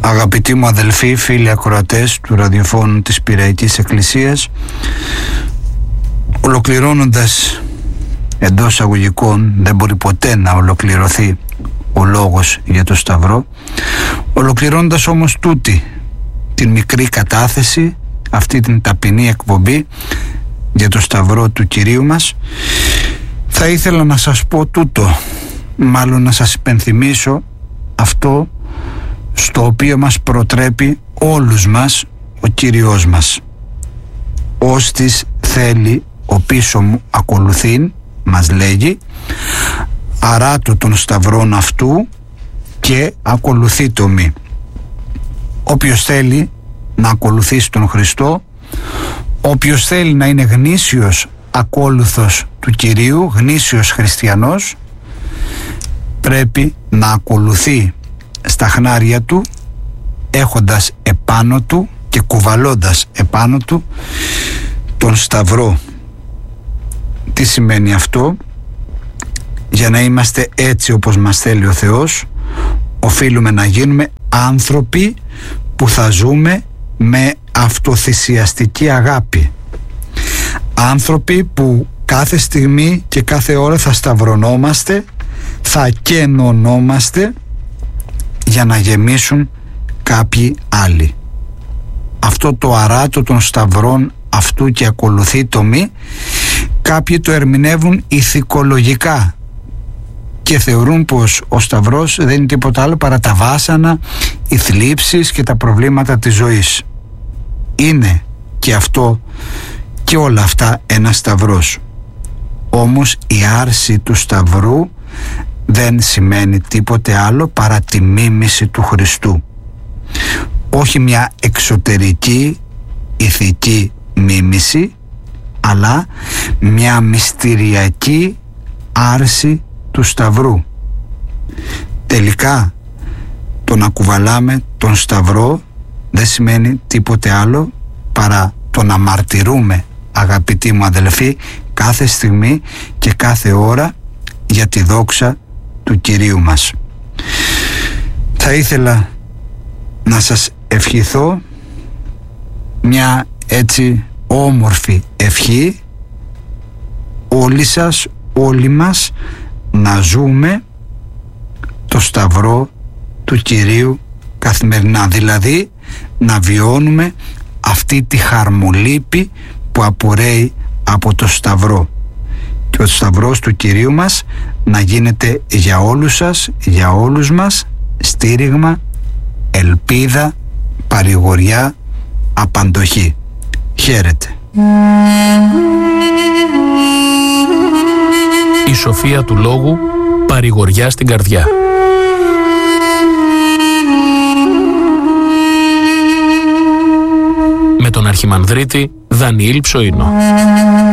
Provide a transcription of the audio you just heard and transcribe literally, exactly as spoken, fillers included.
Αγαπητοί μου αδελφοί, φίλοι ακροατές του ραδιοφώνου της Πειραϊκής Εκκλησίας, ολοκληρώνοντας εντός αγωγικών, δεν μπορεί ποτέ να ολοκληρωθεί ο λόγος για το Σταυρό, ολοκληρώνοντας όμως τούτη την μικρή κατάθεση, αυτή την ταπεινή εκπομπή για το Σταυρό του Κυρίου μας, θα ήθελα να σας πω τούτο, μάλλον να σας υπενθυμίσω αυτό στο οποίο μας προτρέπει όλους μας ο Κύριος μας. Όστις θέλει ο πίσω μου ακολουθήν, μας λέγει, αράτω τον σταυρόν αυτού και ακολουθεί το μη. Όποιος θέλει να ακολουθήσει τον Χριστό, όποιος θέλει να είναι γνήσιος ακόλουθος του Κυρίου, γνήσιος χριστιανός, πρέπει να ακολουθεί στα χνάρια του, έχοντας επάνω του και κουβαλώντας επάνω του τον Σταυρό. Τι σημαίνει αυτό? Για να είμαστε έτσι όπως μας θέλει ο Θεός, οφείλουμε να γίνουμε άνθρωποι που θα ζούμε με αυτοθυσιαστική αγάπη, άνθρωποι που κάθε στιγμή και κάθε ώρα θα σταυρωνόμαστε, θα κενωνόμαστε για να γεμίσουν κάποιοι άλλοι. Αυτό το αράτο των σταυρών αυτού και ακολουθεί το μη, κάποιοι το ερμηνεύουν ηθικολογικά και θεωρούν πως ο Σταυρός δεν είναι τίποτα άλλο παρά τα βάσανα, οι θλίψεις και τα προβλήματα της ζωής. Είναι και αυτό και όλα αυτά ένα Σταυρός. Όμως η άρση του Σταυρού δεν σημαίνει τίποτε άλλο παρά τη μίμηση του Χριστού. Όχι μια εξωτερική ηθική μίμηση, αλλά μια μυστηριακή άρση του Σταυρού. Τελικά το να κουβαλάμε τον Σταυρό δεν σημαίνει τίποτε άλλο παρά το να μαρτυρούμε, αγαπητοί μου αδελφοί, κάθε στιγμή και κάθε ώρα για τη δόξα του Κυρίου μας. Θα ήθελα να σας ευχηθώ μια έτσι όμορφη ευχή, όλοι σας, όλοι μας, να ζούμε το Σταυρό του Κυρίου καθημερινά, δηλαδή να βιώνουμε αυτή τη χαρμολύπη που απορρέει από το Σταυρό, και ο Σταυρός του Κυρίου μας να γίνεται για όλους σας, για όλους μας στήριγμα, ελπίδα, παρηγοριά, απαντοχή. Χαίρετε. Η σοφία του λόγου, παρηγοριά στην καρδιά. Με τον Αρχιμανδρίτη Δανιήλ Ψωίνο.